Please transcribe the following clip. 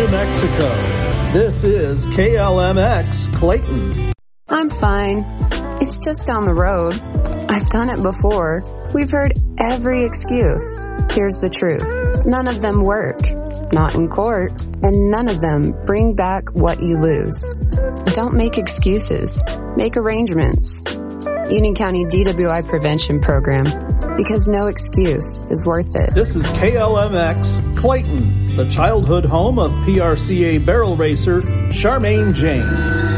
New Mexico. This is KLMX Clayton. I'm fine. It's just down the road. I've done it before. We've heard every excuse. Here's the truth. None of them work. Not in court. And none of them bring back what you lose. Don't make excuses. Make arrangements. Union County DWI Prevention Program. Because no excuse is worth it. This is KLMX Clayton, the childhood home of PRCA barrel racer Charmaine James.